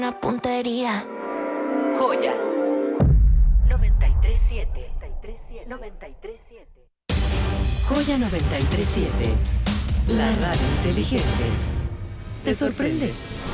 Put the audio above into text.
Una puntería. Joya 93.7. 93.7. Joya 93.7. La radio inteligente. ¿Te sorprende?